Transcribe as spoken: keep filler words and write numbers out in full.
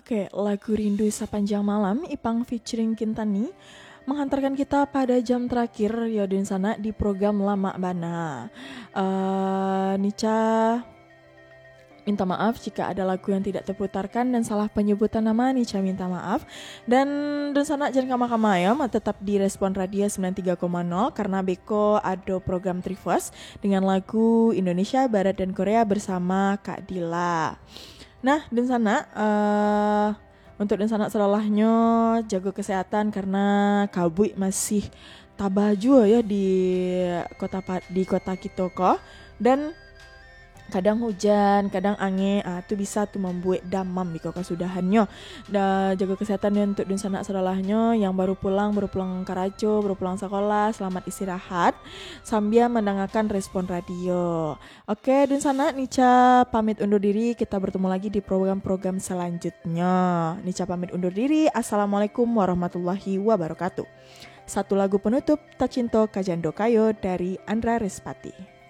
Oke, lagu Rindu Sepanjang Malam Ipang featuring Kintani menghantarkan kita pada jam terakhir Yodin sana di program Lama Bana. Uh, Nica minta maaf jika ada lagu yang tidak terputarkan dan salah penyebutan nama. Nica minta maaf. Dan dan sana jangan kama-kama ya, tetap di Respon Radio sembilan tiga koma nol karena Beko ada program Trifos dengan lagu Indonesia Barat dan Korea bersama Kak Dila. Nah, dan sana uh, untuk dan sana selalahnya jaga kesehatan karena kabut masih tabaju ya di kota di kota kita kok. Dan kadang hujan, kadang angin, ah tu bisa tu membuat damam di kok kesudahannya. Dan jaga kesehatan ya untuk dan sana selalahnya yang baru pulang, baru pulang karajo, baru pulang sekolah, selamat istirahat sambil mendengarkan Respon Radio. Oke, dan sana Nica pamit undur diri, kita bertemu lagi di program-program selanjutnya. Nica pamit undur diri. Assalamualaikum warahmatullahi wabarakatuh. Satu lagu penutup Tacinto Kajando Kayo dari Andra Respati.